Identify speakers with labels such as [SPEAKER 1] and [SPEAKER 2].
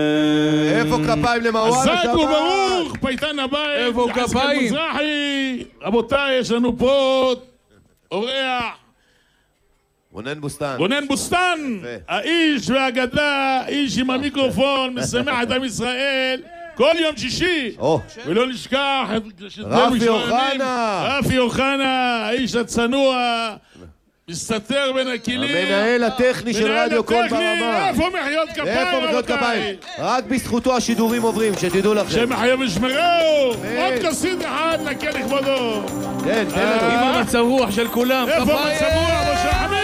[SPEAKER 1] איפה כפיים למעואל?
[SPEAKER 2] חזק וברוך, פייטן הבית.
[SPEAKER 3] איפה כפיים?
[SPEAKER 2] מזרחי. רבותיי, יש לנו פה אורח.
[SPEAKER 1] רונן בוסטן.
[SPEAKER 2] רונן בוסטן, האיש והאגדה, איש עם המיקרופון, משמח את עם ישראל כל יום שישי. ולא נשכח
[SPEAKER 1] רפי אוחנה.
[SPEAKER 2] רפי אוחנה, האיש הצנוע, מסתתר בין הכלים,
[SPEAKER 1] המנהל הטכני של רדיו קול ברמה.
[SPEAKER 2] איפה מחיאות כפיים?
[SPEAKER 1] איפה מחיאות כפיים? רק בזכותו השידורים עוברים, שתדעו לכם.
[SPEAKER 2] שמחיה ושמרו. עוד כוסית אחד נקה לכבודו.
[SPEAKER 1] כן, תן לנו.
[SPEAKER 3] עם המצב רוח של כולם.
[SPEAKER 2] איפה מצב רוח? משה חמי.